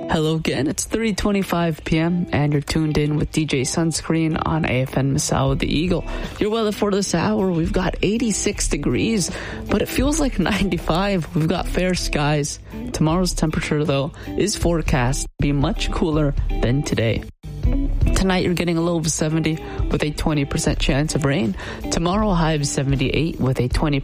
Hello again, it's 3:25 p.m. and you're tuned in with DJ Sunscreen on AFN Masao the Eagle. Your weather for this hour, we've got 86 degrees, but it feels like 95. We've got fair skies. Tomorrow's temperature, though, is forecast to be much cooler than today. Tonight, you're getting a low of 70 with a 20% chance of rain. Tomorrow, a high of 78 with a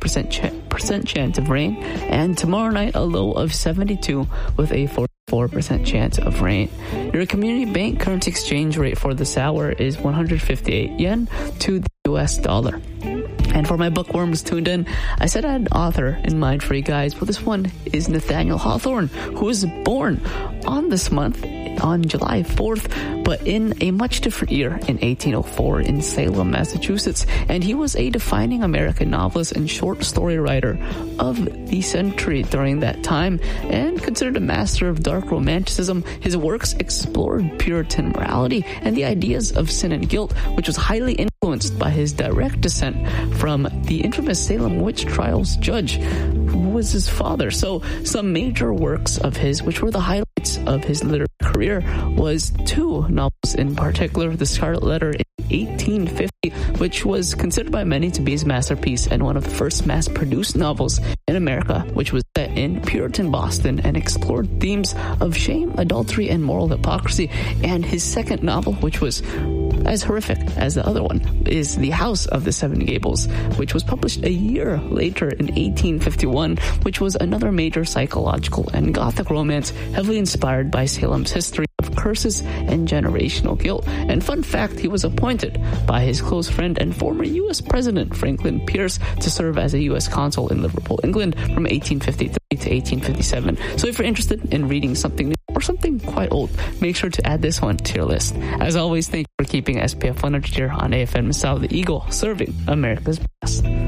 20% chance of rain. And tomorrow night, a low of 72 with a 4% chance of rain. Your community bank currency exchange rate for this hour is 158 yen to the US dollar. And for my bookworms tuned in, I said I had an author in mind for you guys. Well, this one is Nathaniel Hawthorne, who was born on this month, on July 4th, but in a much different year, in 1804, in Salem, Massachusetts. And he was a defining American novelist and short story writer of the century during that time, and considered a master of dark romanticism. His works explored Puritan morality and the ideas of sin and guilt, which was highly influenced by his direct descent from the infamous Salem witch trials judge, who was his father. So some major works of his, which were the highlights of his literary career, was two novels in particular: The Scarlet Letter in 1850, which was considered by many to be his masterpiece and one of the first mass-produced novels in America, which was set in Puritan Boston and explored themes of shame, adultery, and moral hypocrisy. And his second novel, which was as horrific as the other one, is The House of the Seven Gables, which was published a year later in 1851, which was another major psychological and gothic romance heavily inspired by Salem's history of curses and generational guilt. And fun fact, he was appointed by his close friend and former U.S. President Franklin Pierce to serve as a U.S. consul in Liverpool, England from 1853 to 1857. So if you're interested in reading something new or something quite old, make sure to add this one to your list. As always, thank you for keeping SPF 100 here on AFN Masao the Eagle, serving America's best.